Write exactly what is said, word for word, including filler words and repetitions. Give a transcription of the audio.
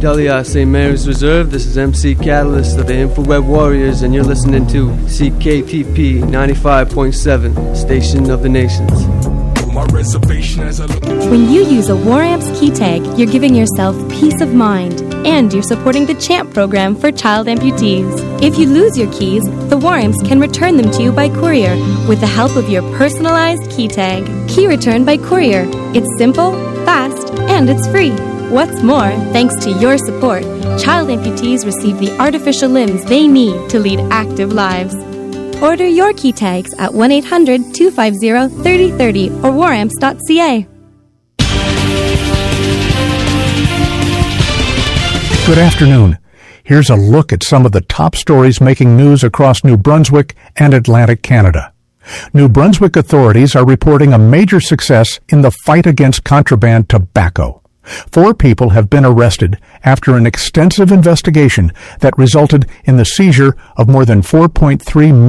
Delia, Saint Mary's Reserve. This is M C Catalyst of the InfoWeb Warriors, and you're listening to C K T P ninety-five point seven, Station of the Nations. When you use a WarAmps key tag, you're giving yourself peace of mind, and you're supporting the CHAMP program for child amputees. If you lose your keys, the WarAmps can return them to you by courier with the help of your personalized key tag. Key return by courier. It's simple, fast, and it's free. What's more, thanks to your support, child amputees receive the artificial limbs they need to lead active lives. Order your key tags at one eight hundred, two five zero, three zero three zero or waramps dot c a. Good afternoon. Here's a look at some of the top stories making news across New Brunswick and Atlantic Canada. New Brunswick authorities are reporting a major success in the fight against contraband tobacco. Four people have been arrested after an extensive investigation that resulted in the seizure of more than four point three million